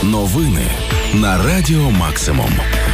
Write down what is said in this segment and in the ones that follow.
Новини на Радіо Максимум.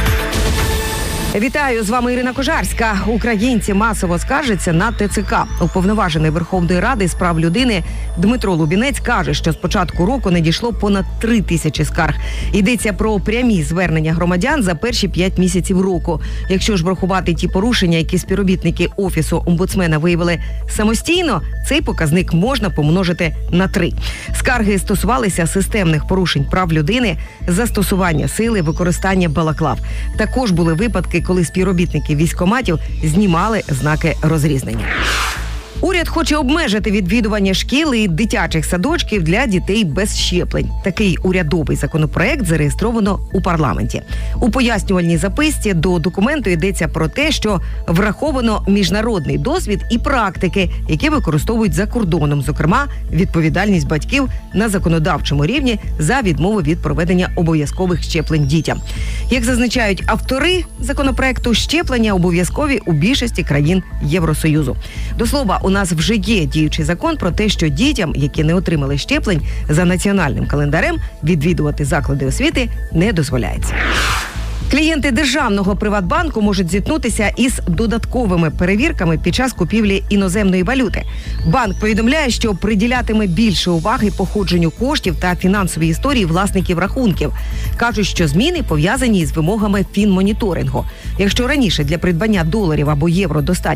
Вітаю, з вами Ірина Кожарська. Українці масово скаржаться на ТЦК. Уповноважений Верховної Ради з прав людини Дмитро Лубінець каже, що з початку року надійшло понад 3 тисячі скарг. Йдеться про прямі звернення громадян за перші 5 місяців року. Якщо ж врахувати ті порушення, які співробітники Офісу омбудсмена виявили самостійно, цей показник можна помножити на 3. Скарги стосувалися системних порушень прав людини, застосування сили, використання балаклав. Також були випадки, коли співробітники військкоматів знімали знаки розрізнення. Уряд хоче обмежити відвідування шкіл і дитячих садочків для дітей без щеплень. Такий урядовий законопроект зареєстровано у парламенті. У пояснювальній записці до документу йдеться про те, що враховано міжнародний досвід і практики, які використовують за кордоном, зокрема, відповідальність батьків на законодавчому рівні за відмову від проведення обов'язкових щеплень дітям. Як зазначають автори законопроекту, щеплення обов'язкові у більшості країн Євросоюзу. До слова, у нас вже є діючий закон про те, що дітям, які не отримали щеплень за національним календарем, відвідувати заклади освіти не дозволяється. Клієнти державного Приватбанку можуть зіткнутися із додатковими перевірками під час купівлі іноземної валюти. Банк повідомляє, що приділятиме більше уваги походженню коштів та фінансовій історії власників рахунків. Кажуть, що зміни пов'язані із вимогами фінмоніторингу. Якщо раніше для придбання доларів або євро достатньо